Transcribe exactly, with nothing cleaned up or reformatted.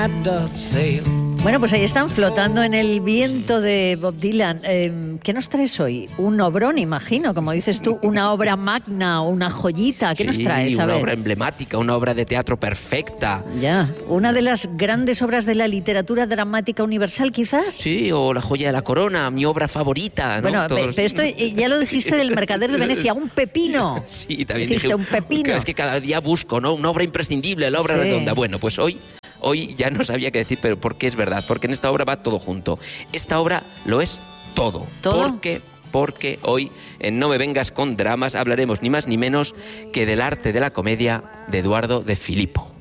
that dovetail. Bueno, pues ahí están flotando en el viento de Bob Dylan. Eh, ¿Qué nos traes hoy? Un obrón, imagino, como dices tú, una obra magna, una joyita. ¿Qué sí, nos traes? A una ver. obra emblemática, una obra de teatro perfecta. Ya, una de las grandes obras de la literatura dramática universal, quizás. Sí, o La joya de la corona, mi obra favorita, ¿no? Bueno, Todos... pero esto ya lo dijiste del Mercader de Venecia, un pepino. Sí, también dijiste dije, un pepino. Es que cada día busco, ¿no? Una obra imprescindible, la obra Sí. redonda. Bueno, pues hoy... Hoy ya no sabía qué decir, pero porque es verdad, porque en esta obra va todo junto. Esta obra lo es todo. ¿Todo? Porque, porque hoy en No me vengas con dramas hablaremos ni más ni menos que del arte de la comedia de Eduardo de Filippo.